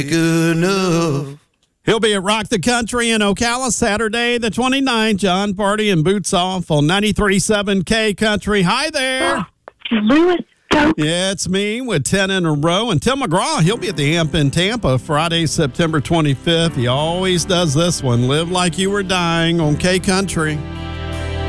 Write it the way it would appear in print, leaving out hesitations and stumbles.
Good enough. He'll be at Rock the Country in Ocala Saturday the 29th. John Party and Boots Off on 93.7 K Country. Hi there. Lewis, go. Yeah, it's me with 10 in a row. And Tim McGraw, he'll be at the Amp in Tampa Friday, September 25th. He always does this one. Live Like You Were Dying on K Country.